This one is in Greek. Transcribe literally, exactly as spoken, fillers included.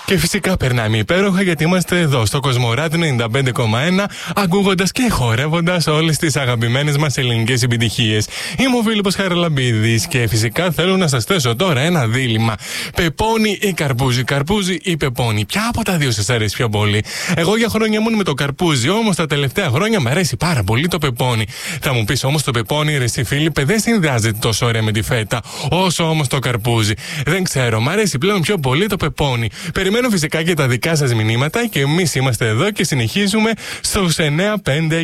Και φυσικά περνάμε υπέροχα γιατί είμαστε εδώ στο Κοσμοράδιο ενενήντα πέντε κόμμα ένα, ακούγοντας και χορεύοντας όλες τις αγαπημένες μας ελληνικές επιτυχίες. Είμαι ο Φίλιππος Χαραλαμπίδης και φυσικά θέλω να σας θέσω τώρα ένα δίλημμα. Πεπόνι ή καρπούζι, καρπούζι ή πεπόνι. Ποια από τα δύο σας αρέσει πιο πολύ? Εγώ για χρόνια ήμουν με το καρπούζι, όμως τα τελευταία χρόνια μου αρέσει πάρα πολύ το πεπόνι. Θα μου πεις όμως το πεπόνι, ρε εσύ Φίλιππε, δεν συνδυάζεται τόσο ωραία με τη φέτα όσο όμως το καρπούζι. Δεν ξέρω, μ' αρέσει πλέον πιο πολύ το πεπόνι. Περιμένω φυσικά και τα δικά σας μηνύματα και εμείς είμαστε εδώ και συνεχίζουμε στους εννιά πέντε